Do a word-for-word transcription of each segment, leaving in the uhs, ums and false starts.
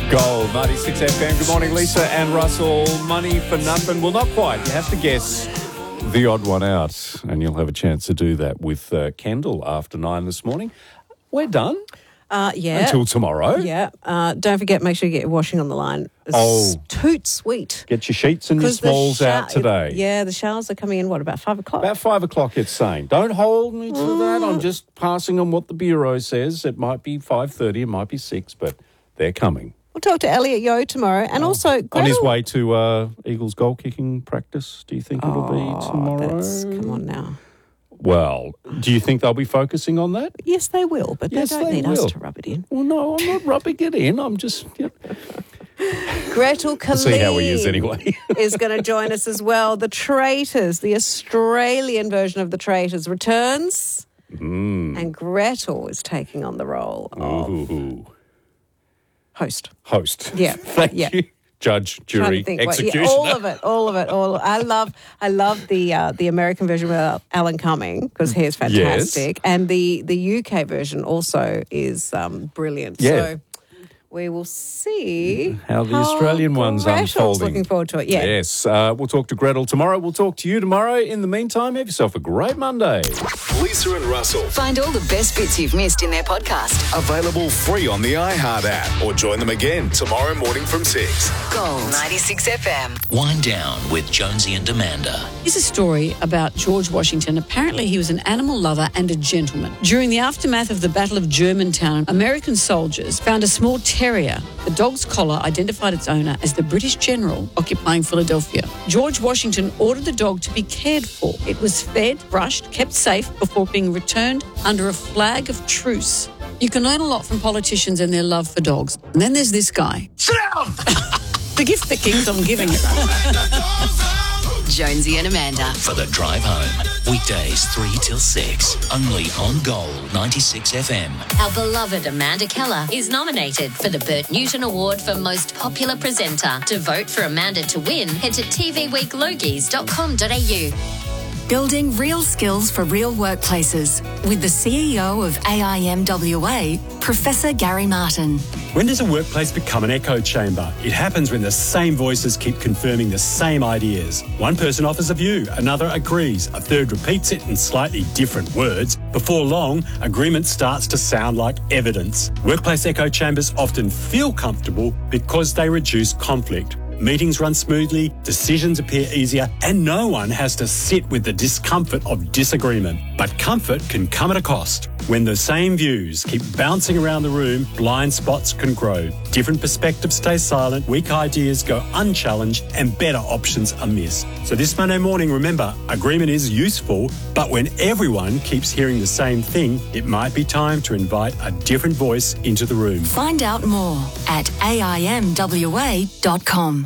Gold, ninety-six F M. Good morning, Lisa and Russell. Money for nothing. Well, not quite. You have to guess the odd one out, and you'll have a chance to do that with uh, Kendall after nine this morning. We're done. Uh, yeah. Until tomorrow. Yeah. Uh, don't forget, make sure you get your washing on the line. It's Oh. toot sweet. Get your sheets and your 'Cause the smalls shou- out today. Yeah, the showers are coming in, what, about five o'clock? About five o'clock, it's saying. Don't hold me to that. I'm just passing on what the Bureau says. It might be five thirty, it might be six, but they're coming. We'll talk to Elliot Yeo tomorrow. And also, On his Gretel- way to uh, Eagles goal kicking practice, do you think it'll Oh, be tomorrow? that's- come on now. Well, do you think they'll be focusing on that? Yes, they will, but Yes, they don't they need will. us to rub it in. Well, no, I'm not rubbing it in. I'm just... You know, Gretel Colleen see how he is anyway. is going to join us as well. The Traitors, the Australian version of The Traitors, returns. Mm. And Gretel is taking on the role of Ooh. host. Host. Yeah, Thank yeah. you. Judge, Trying jury, to think what- executioner. yeah, all of it, all of it, all. I love, I love the uh, the American version with Alan Cumming because he is fantastic, and the the U K version also is um, brilliant. Yeah. So we will see How the Australian one's Gretel's unfolding. Looking forward to it. Yeah. Yes. Uh, we'll talk to Gretel tomorrow. We'll talk to you tomorrow. In the meantime, have yourself a great Monday. Lisa and Russell. Find all the best bits you've missed in their podcast. Available free on the iHeart app or join them again tomorrow morning from six. Gold ninety-six F M. Wind Down with Jonesy and Amanda. Here's a story about George Washington. Apparently, he was an animal lover and a gentleman. During the aftermath of the Battle of Germantown, American soldiers found a small terrier. The dog's collar identified its owner as the British general occupying Philadelphia. George Washington ordered the dog to be cared for. It was fed, brushed, kept safe before being returned under a flag of truce. You can learn a lot from politicians and their love for dogs. And then there's this guy. Sit down! The gift that keeps on giving. Jonesy and Amanda. For the drive home. Weekdays three till six. Only on Gold ninety-six F M. Our beloved Amanda Keller is nominated for the Bert Newton Award for Most Popular Presenter. To vote for Amanda to win, head to t v week logies dot com dot a u. Building real skills for real workplaces with the C E O of A I M W A, Professor Gary Martin. When does a workplace become an echo chamber? It happens when the same voices keep confirming the same ideas. One person offers a view, another agrees, a third repeats it in slightly different words. Before long, agreement starts to sound like evidence. Workplace echo chambers often feel comfortable because they reduce conflict. Meetings run smoothly, decisions appear easier, and no one has to sit with the discomfort of disagreement. But comfort can come at a cost. When the same views keep bouncing around the room, blind spots can grow. Different perspectives stay silent, weak ideas go unchallenged, and better options are missed. So this Monday morning, remember, agreement is useful, but when everyone keeps hearing the same thing, it might be time to invite a different voice into the room. Find out more at A I M W A dot com.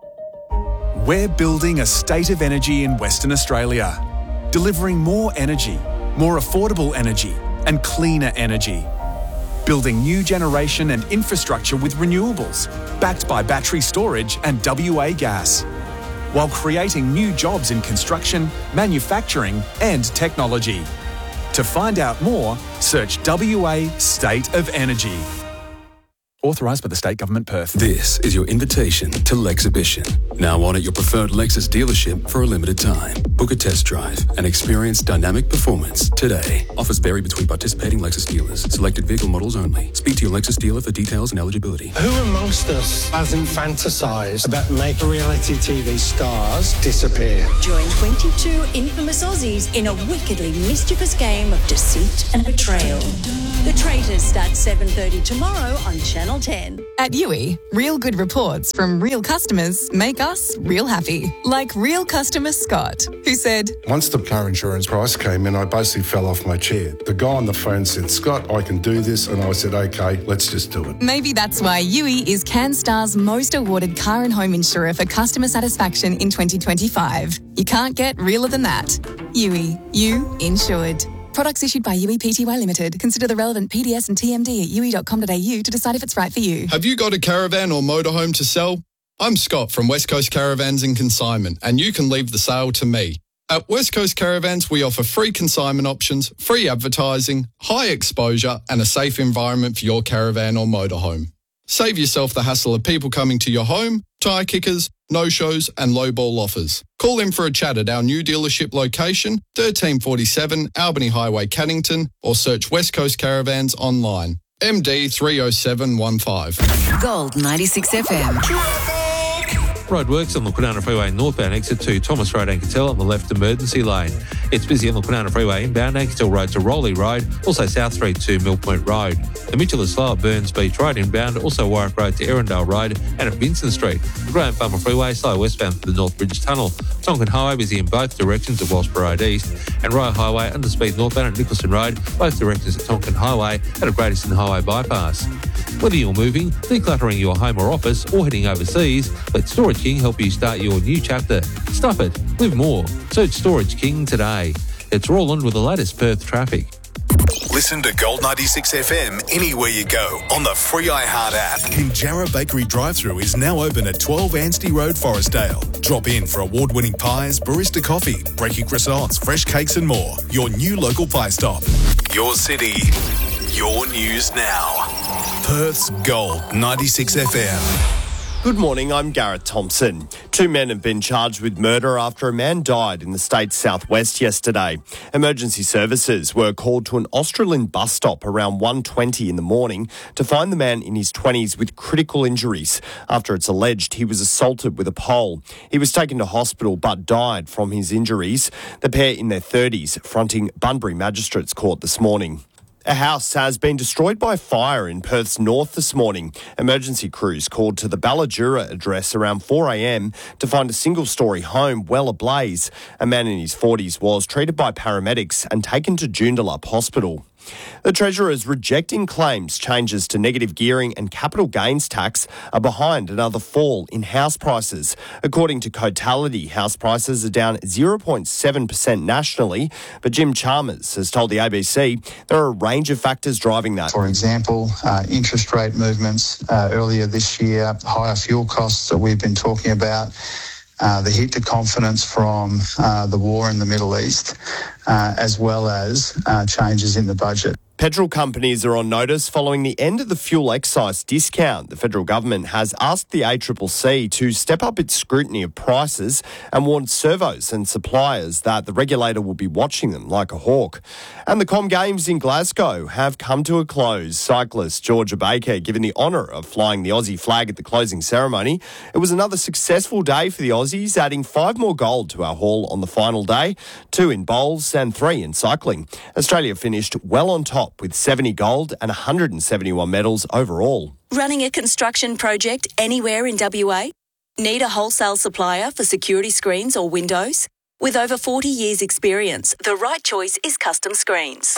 We're building a state of energy in Western Australia, delivering more energy, more affordable energy, and cleaner energy. Building new generation and infrastructure with renewables, backed by battery storage and W A gas, while creating new jobs in construction, manufacturing, and technology. To find out more, search W A State of Energy. Authorised by the State Government, Perth. This is your invitation to Lexhibition. Now on at your preferred Lexus dealership for a limited time. Book a test drive and experience dynamic performance today. Offers vary between participating Lexus dealers. Selected vehicle models only. Speak to your Lexus dealer for details and eligibility. Who amongst us hasn't fantasised about making reality T V stars disappear? Join twenty-two infamous Aussies in a wickedly mischievous game of deceit and betrayal. The Traitors starts seven thirty tomorrow on Channel ten. At U I, real good reports from real customers make us real happy. Like real customer Scott, who said, Once the car insurance price came in, I basically fell off my chair. The guy on the phone said, Scott, I can do this. And I said, okay, let's just do it. Maybe that's why U I is CanStar's most awarded car and home insurer for customer satisfaction in twenty twenty-five. You can't get realer than that. U I, you insured. Products issued by U I P T Y Limited. Consider the relevant P D S and T M D at u i dot com dot a u to decide if it's right for you. Have you got a caravan or motorhome to sell? I'm Scott from West Coast Caravans and Consignment, and you can leave the sale to me. At West Coast Caravans, we offer free consignment options, free advertising, high exposure, and a safe environment for your caravan or motorhome. Save yourself the hassle of people coming to your home, tyre kickers, no-shows and low-ball offers. Call in for a chat at our new dealership location, thirteen forty-seven Albany Highway, Cannington, or search West Coast Caravans online. M D three oh seven one five. Gold ninety-six F M. Roadworks on the Kwinana Freeway northbound exit to Thomas Road, Anketel on the left emergency lane. It's busy on the Kwinana Freeway inbound Anketel Road to Rowley Road, also South Street to Mill Point Road. The Mitchell is slow at Burns Beach Road inbound, also Warwick Road to Erindale Road and at Vincent Street. The Graham Farmer Freeway slow westbound to the North Bridge Tunnel. Tonkin Highway busy in both directions at Wellsborough Road East, and Royal Highway under speed northbound at Nicholson Road, both directions at Tonkin Highway and at Great Eastern Highway bypass. Whether you're moving, decluttering your home or office, or heading overseas, let Storage King help you start your new chapter. Stop it. Live more. Search Storage King today. It's Roland with the latest Perth traffic. Listen to Gold ninety-six F M anywhere you go on the free iHeart app. Kinjarra Bakery drive-thru is now open at twelve Anstey Road, Forestdale. Drop in for award-winning pies, barista coffee, breaking croissants, fresh cakes and more. Your new local pie stop. Your city, your news now. Perth's Gold ninety-six F M. Good morning, I'm Garrett Thompson. Two men have been charged with murder after a man died in the state's southwest yesterday. Emergency services were called to an Australian bus stop around one twenty in the morning to find the man in his twenties with critical injuries after it's alleged he was assaulted with a pole. He was taken to hospital but died from his injuries. The pair in their thirties fronting Bunbury Magistrates Court this morning. A house has been destroyed by fire in Perth's north this morning. Emergency crews called to the Ballajura address around four a.m. to find a single-storey home well ablaze. A man in his forties was treated by paramedics and taken to Joondalup Hospital. The Treasurer is rejecting claims changes to negative gearing and capital gains tax are behind another fall in house prices. According to Cotality, house prices are down zero point seven percent nationally, but Jim Chalmers has told the A B C there are a range of factors driving that. For example, uh, interest rate movements uh, earlier this year, higher fuel costs that we've been talking about, Uh, the hit to confidence from uh, the war in the Middle East, uh, as well as uh, changes in the budget. Petrol companies are on notice following the end of the fuel excise discount. The federal government has asked the A C C C to step up its scrutiny of prices and warned servos and suppliers that the regulator will be watching them like a hawk. And the Com Games in Glasgow have come to a close. Cyclist Georgia Baker given the honour of flying the Aussie flag at the closing ceremony. It was another successful day for the Aussies, adding five more gold to our haul on the final day, two in bowls and three in cycling. Australia finished well on top with seventy gold and one hundred seventy-one medals overall. Running a construction project anywhere in W A? Need a wholesale supplier for security screens or windows? With over forty years experience, the right choice is Custom Screens.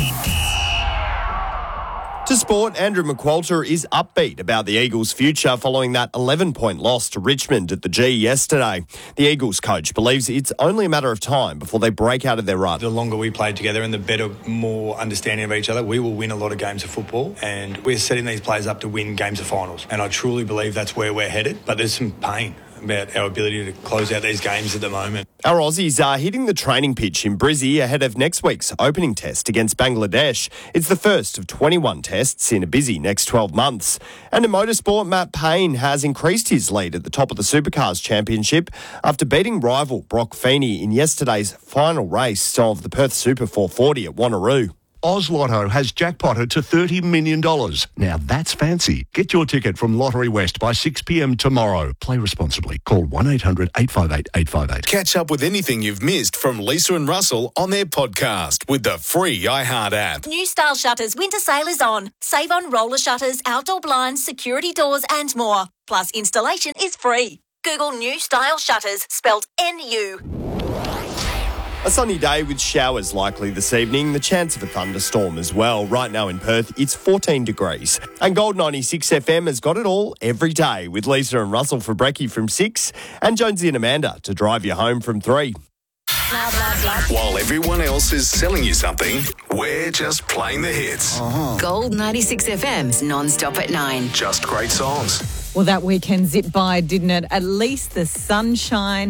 To sport, Andrew McQualter is upbeat about the Eagles' future following that eleven-point loss to Richmond at the G yesterday. The Eagles coach believes it's only a matter of time before they break out of their rut. The longer we play together and the better, more understanding of each other, we will win a lot of games of football, and we're setting these players up to win games of finals. And I truly believe that's where we're headed, but there's some pain about our ability to close out these games at the moment. Our Aussies are hitting the training pitch in Brizzy ahead of next week's opening test against Bangladesh. It's the first of twenty-one tests in a busy next twelve months. And in motorsport, Matt Payne has increased his lead at the top of the Supercars Championship after beating rival Brock Feeney in yesterday's final race of the Perth Super four forty at Wanneroo. Oz Lotto has jackpotted to thirty million dollars. Now that's fancy. Get your ticket from Lottery West by six p.m. tomorrow. Play responsibly. Call one eight hundred eight five eight eight five eight. Catch up with anything you've missed from Lisa and Russell on their podcast with the free iHeart app. New Style Shutters winter sale is on. Save on roller shutters, outdoor blinds, security doors and more. Plus installation is free. Google New Style Shutters, spelled N U. A sunny day with showers likely this evening, the chance of a thunderstorm as well. Right now in Perth, it's fourteen degrees. And Gold ninety-six F M has got it all every day with Lisa and Russell for brekkie from six and Jonesy and Amanda to drive you home from three. Blah, blah, blah. While everyone else is selling you something, we're just playing the hits. Uh-huh. Gold ninety-six F M's non-stop at nine. Just great songs. Well, that weekend zipped by, didn't it? At least the sunshine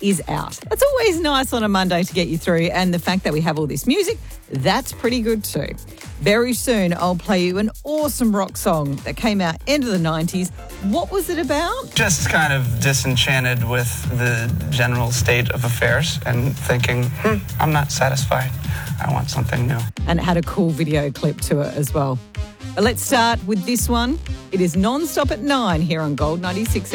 is out. That's always nice on a Monday to get you through, and the fact that we have all this music, that's pretty good too. Very soon, I'll play you an awesome rock song that came out end of the nineties. What was it about? Just kind of disenchanted with the general state of affairs and thinking, hmm, I'm not satisfied. I want something new. And it had a cool video clip to it as well. But let's start with this one. It is Non-Stop at nine here on Gold ninety-six